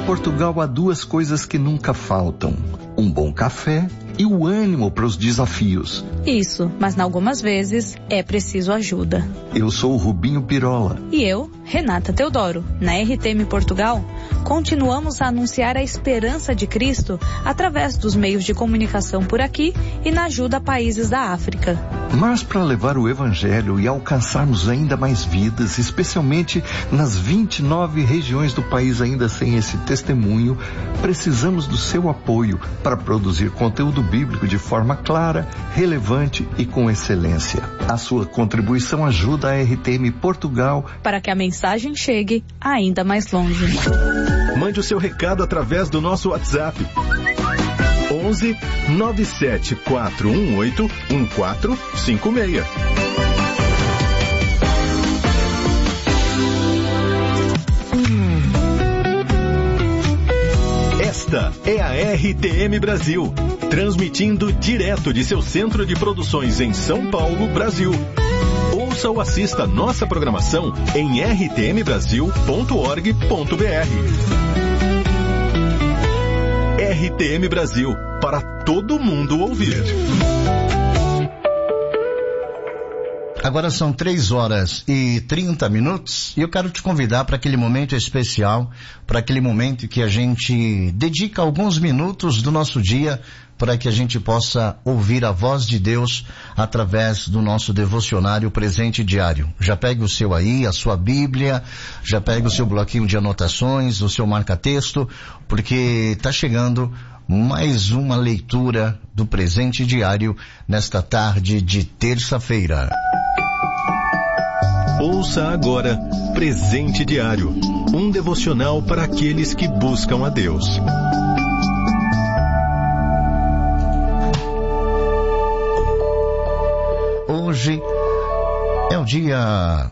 Portugal há duas coisas que nunca faltam: um bom café e o ânimo para os desafios. Isso, mas algumas vezes é preciso ajuda. Eu sou o Rubinho Pirola. E eu, Renata Teodoro. Na RTM Portugal, continuamos a anunciar a esperança de Cristo através dos meios de comunicação por aqui e na ajuda a países da África. Mas para levar o Evangelho e alcançarmos ainda mais vidas, especialmente nas 29 regiões do país ainda sem esse testemunho, precisamos do seu apoio para produzir conteúdo bíblico de forma clara, relevante e com excelência. A sua contribuição ajuda a RTM Portugal para que a mensagem chegue ainda mais longe. Mande o seu recado através do nosso WhatsApp. 11 97 418 1456. Esta é a RTM Brasil, transmitindo direto de seu centro de produções em São Paulo, Brasil. Ouça ou assista nossa programação em rtmbrasil.org.br. RTM Brasil, para todo mundo ouvir. Agora são 3h30 e eu quero te convidar para aquele momento especial, para aquele momento que a gente dedica alguns minutos do nosso dia para que a gente possa ouvir a voz de Deus através do nosso devocionário Presente Diário. Já pegue o seu aí, a sua Bíblia, já pegue o seu bloquinho de anotações, o seu marca-texto, porque está chegando mais uma leitura do Presente Diário nesta tarde de terça-feira. Ouça agora Presente Diário, um devocional para aqueles que buscam a Deus. Hoje é o dia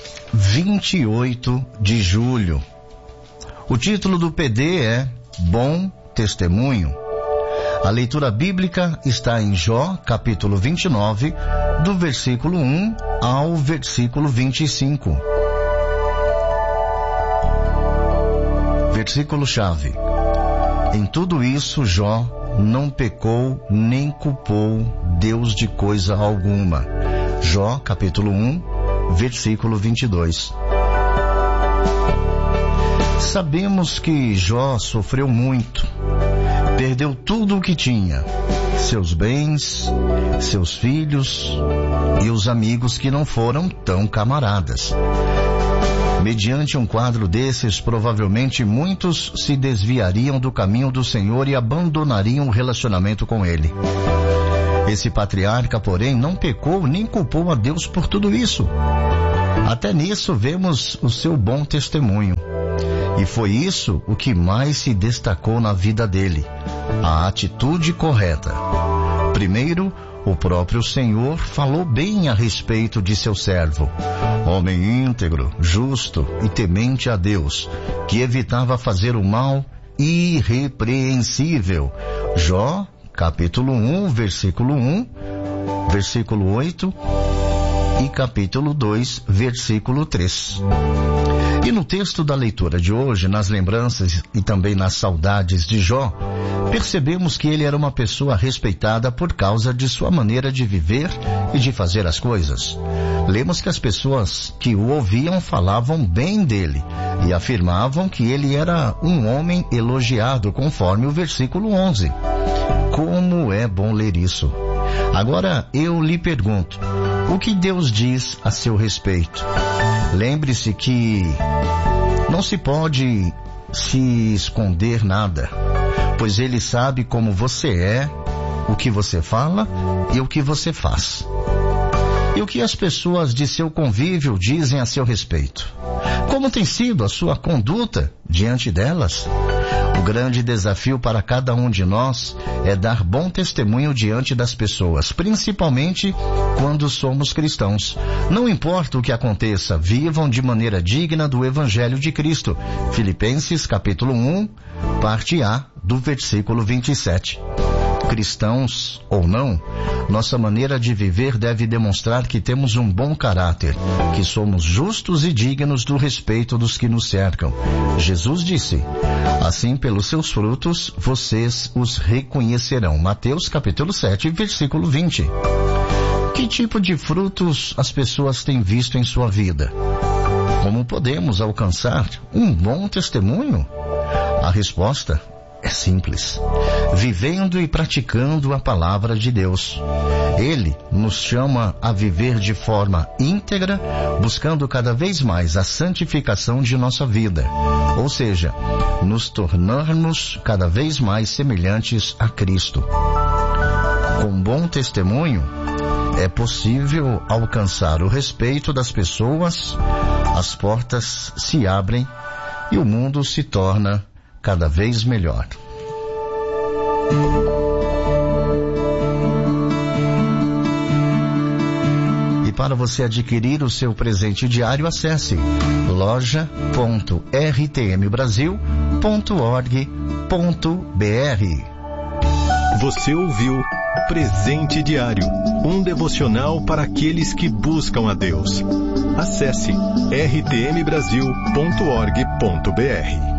28 de julho. O título do PD é Bom Testemunho. A leitura bíblica está em Jó, capítulo 29, do versículo 1 ao versículo 25. Versículo-chave. Em tudo isso, Jó não pecou nem culpou Deus de coisa alguma. Jó, capítulo 1, versículo 22. Sabemos que Jó sofreu muito. Perdeu tudo o que tinha, seus bens, seus filhos e os amigos que não foram tão camaradas. Mediante um quadro desses, provavelmente muitos se desviariam do caminho do Senhor e abandonariam o relacionamento com Ele. Esse patriarca, porém, não pecou nem culpou a Deus por tudo isso. Até nisso vemos o seu bom testemunho. E foi isso o que mais se destacou na vida dele, a atitude correta. Primeiro, o próprio Senhor falou bem a respeito de seu servo, homem íntegro, justo e temente a Deus, que evitava fazer o mal, irrepreensível. Jó, capítulo 1, versículo 1, versículo 8 e capítulo 2, versículo 3. E no texto da leitura de hoje, nas lembranças e também nas saudades de Jó, percebemos que ele era uma pessoa respeitada por causa de sua maneira de viver e de fazer as coisas. Lemos que as pessoas que o ouviam falavam bem dele e afirmavam que ele era um homem elogiado, conforme o versículo 11. Como é bom ler isso! Agora eu lhe pergunto, o que Deus diz a seu respeito? Lembre-se que não se pode se esconder nada, pois Ele sabe como você é, o que você fala e o que você faz. E o que as pessoas de seu convívio dizem a seu respeito? Como tem sido a sua conduta diante delas? O grande desafio para cada um de nós é dar bom testemunho diante das pessoas, principalmente quando somos cristãos. Não importa o que aconteça, vivam de maneira digna do Evangelho de Cristo. Filipenses capítulo 1, parte A, do versículo 27. Cristãos ou não, nossa maneira de viver deve demonstrar que temos um bom caráter, que somos justos e dignos do respeito dos que nos cercam. Jesus disse: assim, pelos seus frutos, vocês os reconhecerão. Mateus capítulo 7, versículo 20. Que tipo de frutos as pessoas têm visto em sua vida? Como podemos alcançar um bom testemunho? A resposta é simples: vivendo e praticando a palavra de Deus. Ele nos chama a viver de forma íntegra, buscando cada vez mais a santificação de nossa vida, ou seja, nos tornarmos cada vez mais semelhantes a Cristo. Com bom testemunho, é possível alcançar o respeito das pessoas, as portas se abrem e o mundo se torna cada vez melhor. E para você adquirir o seu presente diário, acesse loja.rtmbrasil.org.br. Você ouviu Presente Diário, um devocional para aqueles que buscam a Deus. Acesse rtmbrasil.org.br.